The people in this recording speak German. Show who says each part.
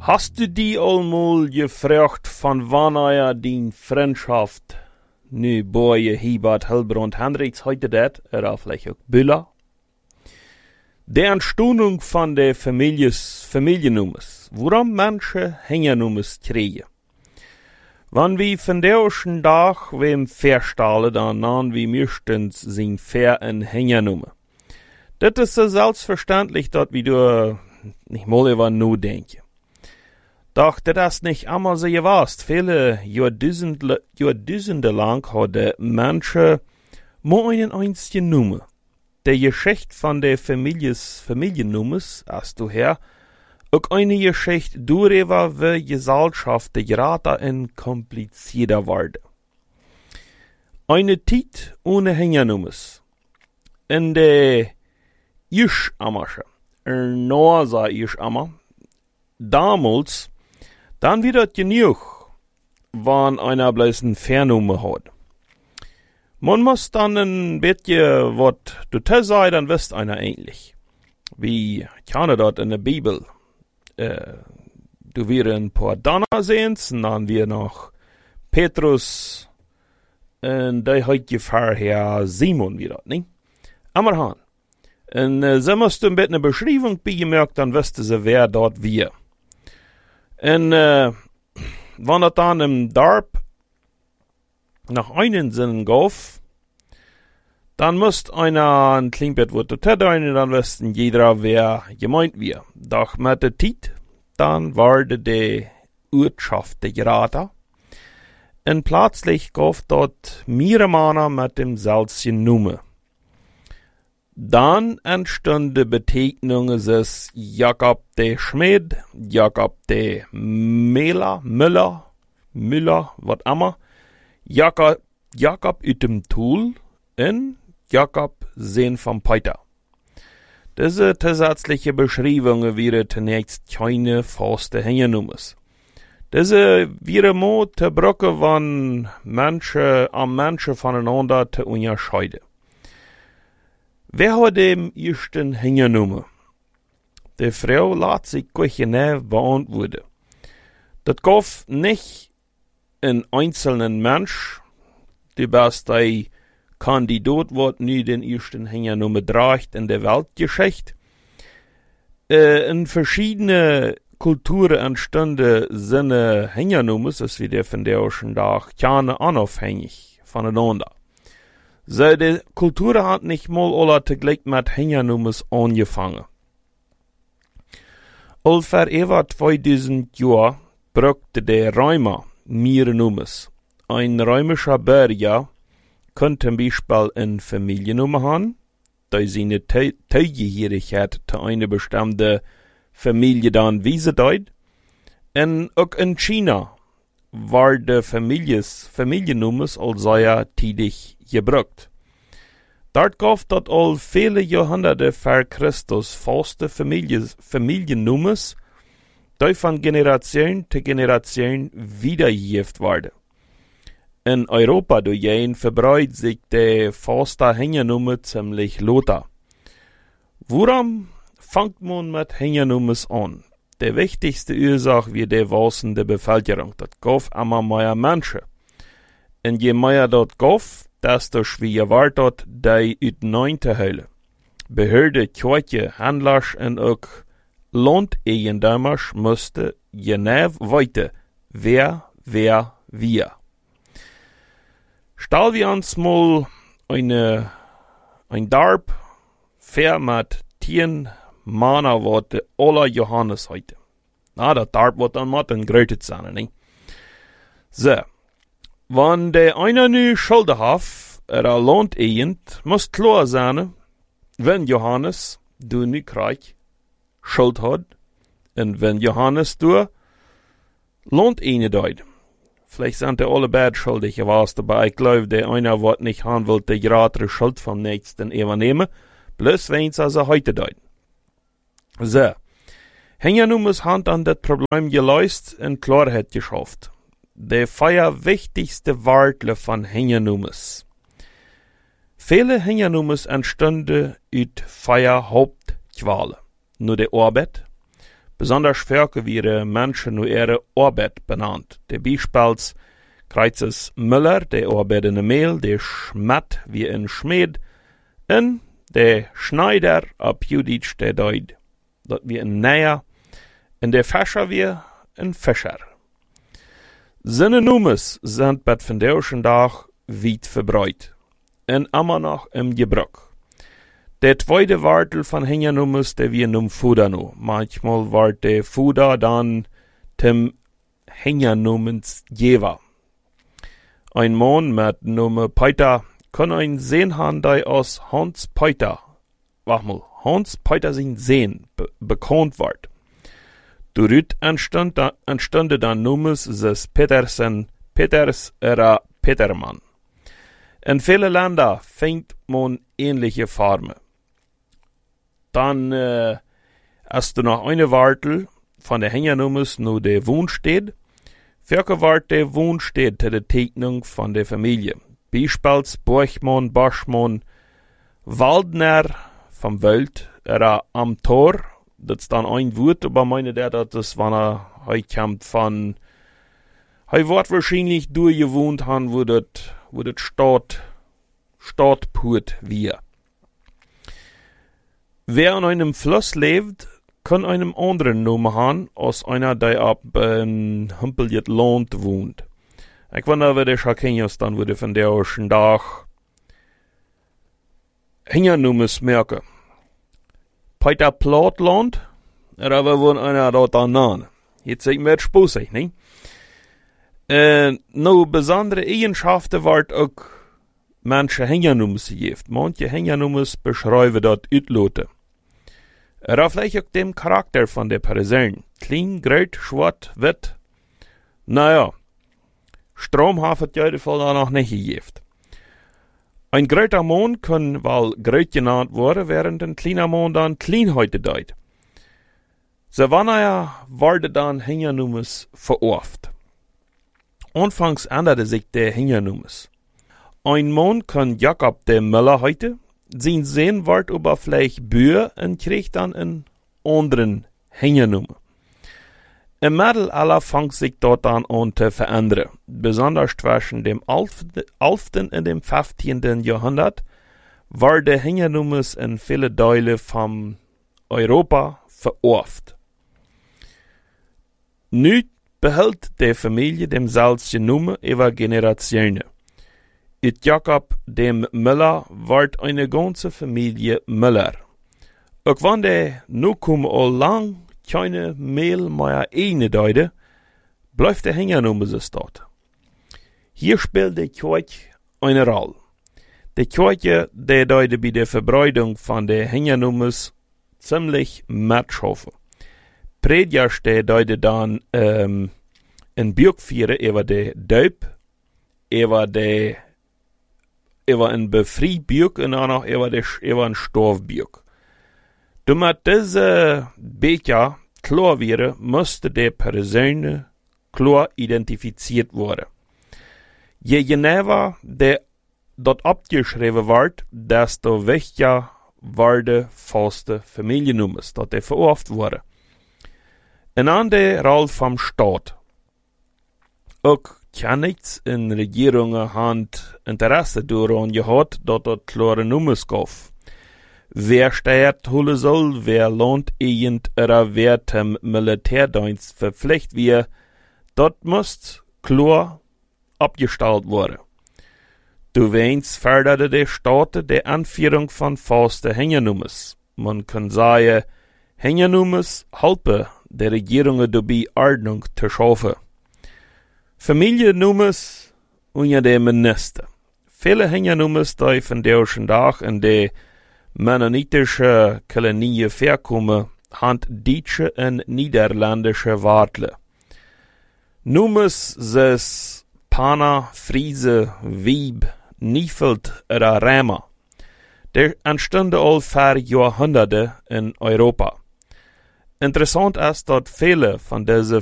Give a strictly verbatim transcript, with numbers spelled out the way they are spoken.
Speaker 1: Hast du die allmol gefragt, von wann er din Freundschaft nu boje Hibert Hellbrand Hendricks heute dat, oder vielleicht auch Büller? Der Entstehung von der Families, Familiennummers, woran Menschen Hängernummers kriegen. Wenn wir von der ersten Tag wem verstahlen, dann nahmen wir meistens sin Fair en Hängernummer. Das ist so selbstverständlich, dass wir da nicht mal über nur denken. Doch das ist nicht einmal so gewesen. Viele Jahrtausende, Jahrtausende lang haben Menschen nur einen einzigen Nummer. Die Geschichte von der Families, Familiennummers, als du her, auch eine Geschichte darüber, wie Gesellschaften gerade in komplizierter wurde. Eine Zeit ohne Hängernummers. In der Isch-Ammersche, in Norsa Isch-Ammer, damals, dann wird das genug, wenn einer bloß eine Fernummer hat. Man muss dann ein bisschen, was du te sei, dann wisst einer ähnlich. Wie kann dort in der Bibel, äh, du wirst ein paar Donner sehen, und dann wir noch Petrus, und der heute vorher Simon wieder, nicht? Ammerhan. Und äh, so musst du ein bisschen eine Beschreibung beigemerkt, dann wisst ihr, wer dort wir. Und äh, wenn das dann im Dorf nach einen Sinn gauf, dann müsst einer ein Klingbeet wird der dann wüssten jeder, wer gemeint wir. Doch mit der Zeit, dann wurde die Ortschaft der Gerata. Und plötzlich gauf dort mehrere Männer mit dem selben Nummer. Dann entstand die Bezeichnung des Jakob de Schmid, Jakob de Müller, Müller, Müller, was immer, Jakob, Jakob ut dem Tool und Jakob Sehn vom Peter. Diese zusätzliche Beschreibungen wären zunächst keine faste Hängernummers. Diese wären mo te Brücke, wann Menschen am Menschen voneinander zu unterscheiden. Wer hat dem ersten Hängernummer? Die Frau lässt sich genau beantworten. Das gauf nicht ein einzelnen Mensch, die beste Kandidat, was nie den ersten Hängernummer trägt in der Weltgeschichte. Äh, in verschiedene Kulturen entstanden seine Hängernummers, das wie der von der ersten Tag, keine unabhängig voneinander. So, die Kultur hat nicht mal alle tegelijk mit Hängernummers angefangen. Ungefähr über zweitausend Jahre brauchte der Römer mehrere Nummers. Ein römischer Bürger könnte zum Beispiel eine Familiennummer haben, da seine Zugehörigkeit zu einer bestimmten Familie dann wiesen deut. Und auch in China war die Families, Familiennummers als sehr tätig gebraucht. Dort gab es all viele Jahrhunderte vor Christus faste Families, Familiennummers, die von Generation zu Generation wiedergegeben werden. In Europa durch verbreitet sich die faste Hängernummer ziemlich lauter. Woran fängt man mit Hängernummers an? Die wichtigste Ursache wird die wachsende Bevölkerung. Das gab immer mehr Menschen. Und je mehr dort gab, desto schwieriger war dort, die uit zu holen. Behörde, Kirche, Händler und auch Landeigentümer mussten genau wissen, wer, wer, wir. Stellen wir uns mal eine, ein Dorf vor mit zehn Männer, was aller Johannes heute. Na, das Dorf wird dann mal ein Grötet sein, nicht? So. Wenn der einer nu Schulden hat, oder Landegend, muss klar sein, wenn Johannes du nu krieg Schuld hat, und wenn Johannes du Landegend deut. Vielleicht sind die alle beide schuldig gewesen, aber ich glaube, der einer, was nicht haben will, der gerade Schuld vom Nächsten übernehmen, bloß wenn es also heute deut. So. Hängernummers haben dann das Problem gelöst und Klarheit geschafft. Der vier wichtigste Wörter von Hängernummers. Viele Hängernummers entstanden uit vier Hauptqualen. Nur die Arbeit, Besonders Völker wie Menschen nur ihre Arbeit benannt. Der Beispiels Kreuzes Müller, der arbeitet in der Mehl, der Schmatt wie ein Schmied, und der Schneider, ab Juditsch, der Deut, dort wie ein Näher, und der Fischer wie ein Fischer. Seine Numes sind bei von der Tag weit verbreitet und immer noch im Gebrauch. Der zweite Wartel von Hengernumes, der wir num Fuda nu. Manchmal wart der Fuda dann dem Hengernumens Jever. Ein Mann mit Nume Peter kann ein Sehen haben, der aus Hans Peter, wach mal, Hans Peter sein Sehen be bekannt ward. Dorüt entstand, entstande dann Numes des Petersen, Peters era Petermann. In viele Länder findet man ähnliche Farmen. Dann, äh, hast du noch eine Wartel von der Hengernumes nur der Wohnstedt. Welche Wart der Wohnstedt zu der Tegnung von der Familie? Beispiels Borchmann, Boschmann, Waldner vom Wald, er am Tor. Das ist dann ein Wort, aber meine der, das wenn er, er kommt von, er wird wahrscheinlich durchgewohnt haben, wo das, wo das Stadt, Stadtput wir. Wer an einem Fluss lebt, kann einem anderen Namen haben, als einer, der ab ein äh, Hümpeljet Land wohnt. Ich wundere, wer der Schakenius dann würde von der ersten Tag Hingernumes merken. Peter Platland, er aber wohnt einer dort an. Jetzt sieht mir spußig, ne? Äh, no besondere Eigenschaften wart auch manche Hengernumes geeft. Manche Hengernumes beschreiben dort Utlote. Er vielleicht auch dem Charakter von der Person. Klein, groß, schwarz, wit. Naja, Strom hat es ja Fall auch noch nicht gegeben. Ein großer Mann kann wohl groß genannt werden, während ein kleiner Mann dann Kleinheit deut. So wann er wurde dann Hengernumes verorft. Anfangs änderte sich der Hengernumes. Ein Mann kann Jakob der Müller heute, sein Sehen ward aber vielleicht Bür und kriegt dann einen anderen Hengernummer. Im Mittelalter fängt sich dort dann an zu verändern. Besonders zwischen dem elften und dem fünfzehnten Jahrhundert war der Hengernummes in viele Teile von Europa verorft. Nu behält die Familie demselben Nummer über Generationen. It Jakob dem Müller ward eine ganze Familie Müller. Auch wenn der nu kum all lang keine Mehl mehr eine deute, bleibt der Hengernummer es dort. Hier spielt die Kirche eine Rolle. Die Kirche, die deute bei der Verbreitung von der Hengernummers ziemlich mitschaufen. Prediger, der deute dann ähm, ein Bürgfeier über der Döp, über der über ein Befriebürg und auch noch über, der, über ein Storfbürg. Damit diese Becher klar wäre, musste der Person klar identifiziert werden. Je genauer der dort abgeschrieben wird, desto wichtiger war der faste Familiennummer, dort der verorft wurde. Ein anderer Rolle vom Staat. Auch kann nichts in Regierungen Hand Interesse daran gehabt, dass dort klare Nummers gab. Wer Steuert holen soll, wer lohnt irgend oder wer zum Militärdienst verpflichtet wird, dort muss klar abgestellt werden. Du weinst förderte der Staat die Anführung von faste Hengernummers. Man kann sagen, Hengernummers helfen der Regierungen dabei Ordnung zu schaffen. Familiennummers unter der Minister. Viele Hengernummers, die von der ersten Tag in der mennonitische Kolonie verkommen, haben deutsche und niederländische Wörter. Nummers sind Pana, Friese, Wieb, Niefeld oder Rämer. Der entstanden all vor Jahrhunderte in Europa. Interessant ist, dass viele von diesen